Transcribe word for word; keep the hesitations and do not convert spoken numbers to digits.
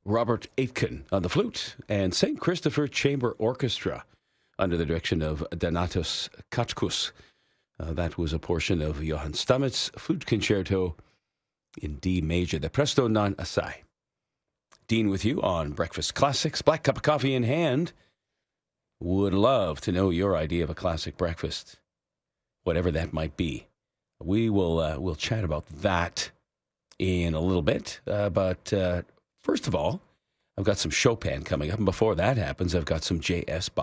Robert Aitken on the flute, and Saint Christopher Chamber Orchestra under the direction of Donatas Katkus. Uh, that was a portion of Johann Stamets' flute concerto in D major, the Presto non assai. Dean with you on Breakfast Classics, black cup of coffee in hand. Would love to know your idea of a classic breakfast, whatever that might be. We will uh, we'll chat about that in a little bit. Uh, but uh, first of all, I've got some Chopin coming up. And before that happens, I've got some J S. Bach.